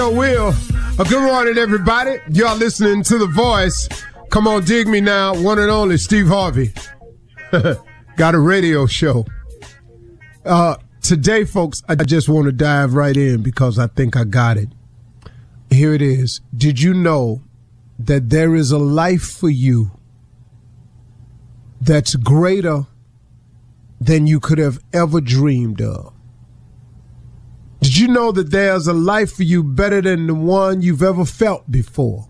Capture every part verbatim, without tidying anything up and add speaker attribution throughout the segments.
Speaker 1: Will, uh, good morning, everybody. Y'all listening to The Voice. Come on, dig me now. One and only Steve Harvey. Got a radio show. Uh, today, folks, I just want to dive right in because I think I got it. Here it is. Did you know that there is a life for you that's greater than you could have ever dreamed of? Did you know that there's a life for you better than the one you've ever felt before?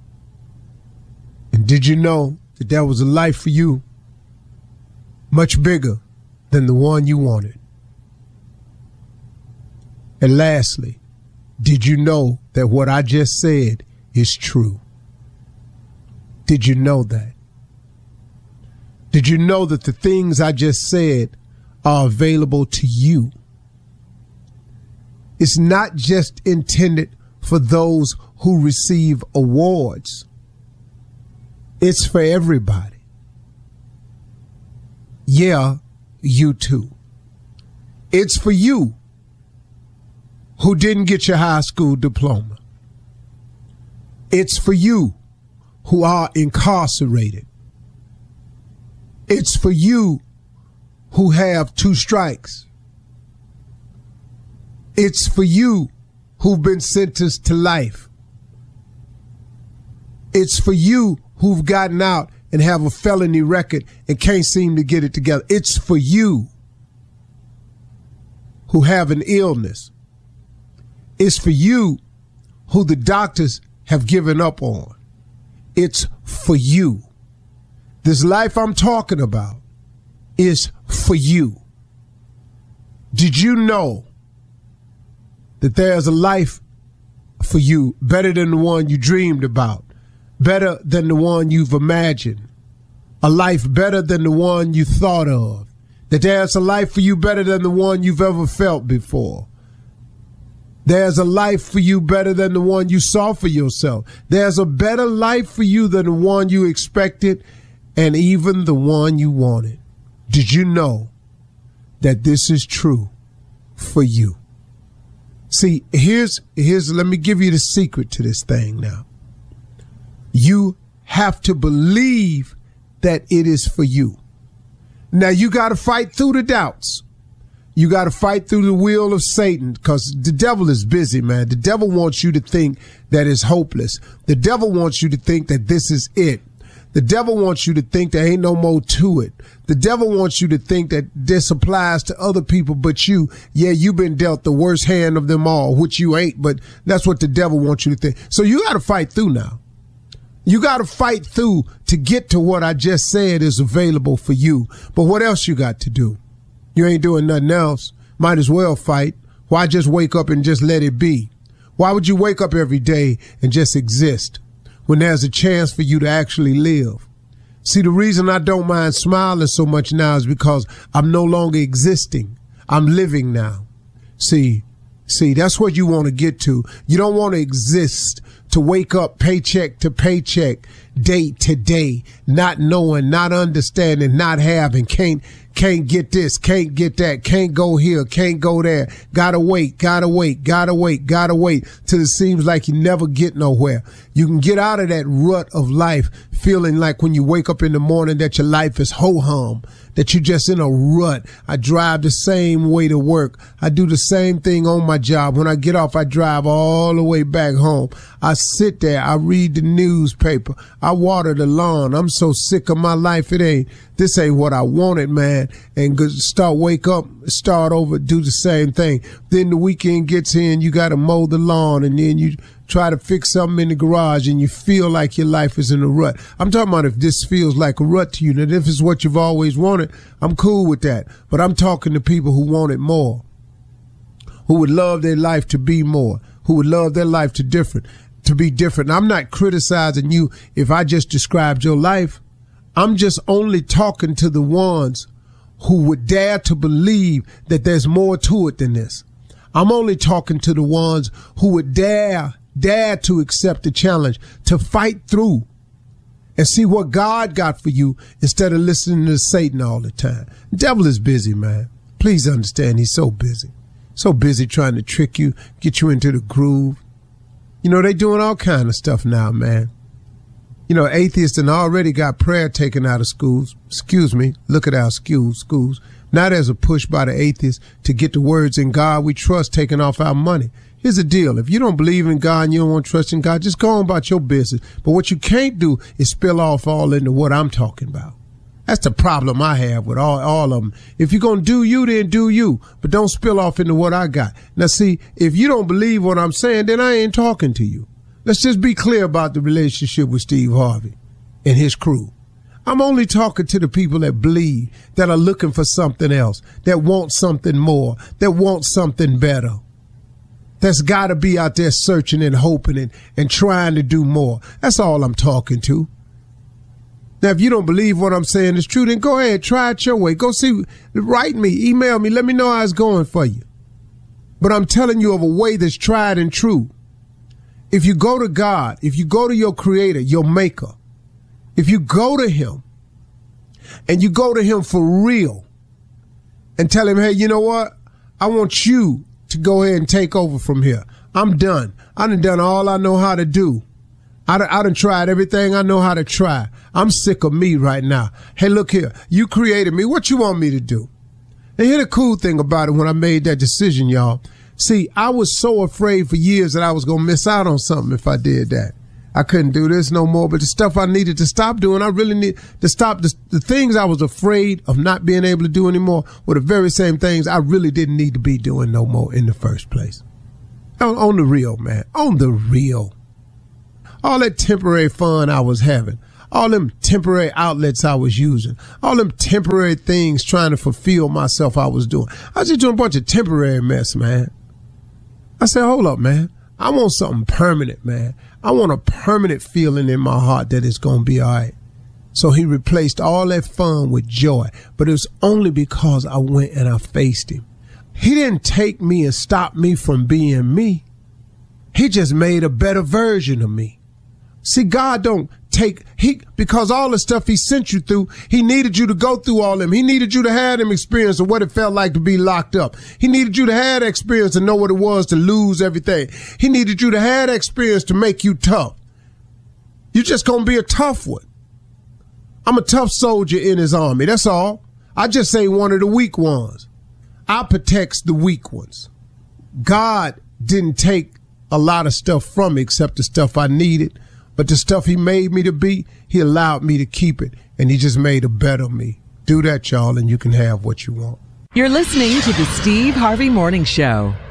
Speaker 1: And did you know that there was a life for you much bigger than the one you wanted? And lastly, did you know that what I just said is true? Did you know that? Did you know that the things I just said are available to you? It's not just intended for those who receive awards. It's for everybody. Yeah, you too. It's for you who didn't get your high school diploma. It's for you who are incarcerated. It's for you who have two strikes. It's for you who've been sentenced to life. It's for you who've gotten out and have a felony record and can't seem to get it together. It's for you who have an illness. It's for you who the doctors have given up on. It's for you. This life I'm talking about is for you. Did you know that there's a life for you better than the one you dreamed about, better than the one you've imagined, a life better than the one you thought of, that there's a life for you better than the one you've ever felt before? There's a life for you better than the one you saw for yourself. There's a better life for you than the one you expected and even the one you wanted. Did you know that this is true for you? See, here's, here's, let me give you the secret to this thing now. You have to believe that it is for you. Now, you got to fight through the doubts. You got to fight through the will of Satan because the devil is busy, man. The devil wants you to think that it's hopeless. The devil wants you to think that this is it. The devil wants you to think there ain't no more to it. The devil wants you to think that this applies to other people but you. Yeah, you've been dealt the worst hand of them all, which you ain't, but that's what the devil wants you to think. So you got to fight through now. You got to fight through to get to what I just said is available for you. But what else you got to do? You ain't doing nothing else. Might as well fight. Why just wake up and just let it be? Why would you wake up every day and just exist when there's a chance for you to actually live? See, the reason I don't mind smiling so much now is because I'm no longer existing. I'm living now. See, see, that's what you want to get to. You don't want to exist to wake up paycheck to paycheck, day to day, not knowing, not understanding, not having, can't, can't get this, can't get that, can't go here, can't go there, gotta wait, gotta wait, gotta wait, gotta wait, till it seems like you never get nowhere. You can get out of that rut of life feeling like when you wake up in the morning that your life is ho-hum, that you're just in a rut. I drive the same way to work. I do the same thing on my job. When I get off, I drive all the way back home. I sit there. I read the newspaper. I water the lawn. I'm so sick of my life. It ain't, this ain't what I wanted, man. And start, wake up, start over, do the same thing. Then the weekend gets in, you got to mow the lawn, and then you try to fix something in the garage and you feel like your life is in a rut. I'm talking about if this feels like a rut to you, and if it's what you've always wanted, I'm cool with that. But I'm talking to people who want it more, who would love their life to be more, who would love their life to different, to be different. I'm not criticizing you if I just described your life. I'm just only talking to the ones who would dare to believe that there's more to it than this. I'm only talking to the ones who would dare Dare to accept the challenge, to fight through and see what God got for you instead of listening to Satan all the time. The devil is busy, man. Please understand, he's so busy. So busy trying to trick you, get you into the groove. You know, they doing all kind of stuff now, man. You know, atheists and already got prayer taken out of schools. Excuse me, look at our schools, schools. Now there's a push by the atheists to get the words "in God we trust" taken off our money. Here's the deal. If you don't believe in God and you don't want to trust in God, just go on about your business. But what you can't do is spill off all into what I'm talking about. That's the problem I have with all, all of them. If you're going to do you, then do you. But don't spill off into what I got. Now, see, if you don't believe what I'm saying, then I ain't talking to you. Let's just be clear about the relationship with Steve Harvey and his crew. I'm only talking to the people that believe, that are looking for something else, that want something more, that want something better. That's got to be out there searching and hoping and, and trying to do more. That's all I'm talking to. Now, if you don't believe what I'm saying is true, then go ahead, try it your way. Go see, write me, email me, let me know how it's going for you. But I'm telling you of a way that's tried and true. If you go to God, if you go to your creator, your maker, if you go to him and you go to him for real and tell him, hey, you know what? I want you to go ahead and take over from here. I'm done. I done done all I know how to do. I done, I done tried everything I know how to try. I'm sick of me right now. Hey, look here. You created me. What you want me to do? And here's the cool thing about it when I made that decision, y'all. See, I was so afraid for years that I was going to miss out on something if I did that. I couldn't do this no more, but the stuff I needed to stop doing, I really need to stop. The, the things I was afraid of not being able to do anymore were the very same things I really didn't need to be doing no more in the first place. On, on the real, man. On the real. All that temporary fun I was having, all them temporary outlets I was using, all them temporary things trying to fulfill myself I was doing. I was just doing a bunch of temporary mess, man. I said, hold up, man. I want something permanent, man. I want a permanent feeling in my heart that it's going to be all right. So he replaced all that fun with joy. But it was only because I went and I faced him. He didn't take me and stop me from being me. He just made a better version of me. See, God don't take, he, because all the stuff he sent you through, he needed you to go through all them. He needed you to have them experience of what it felt like to be locked up. He needed you to have that experience to know what it was to lose everything. He needed you to have that experience to make you tough. You're just going to be a tough one. I'm a tough soldier in his army. That's all. I just ain't one of the weak ones. I protect the weak ones. God didn't take a lot of stuff from me except the stuff I needed. But the stuff he made me to be, he allowed me to keep it. And he just made a better me. Do that, y'all, and you can have what you want.
Speaker 2: You're listening to the Steve Harvey Morning Show.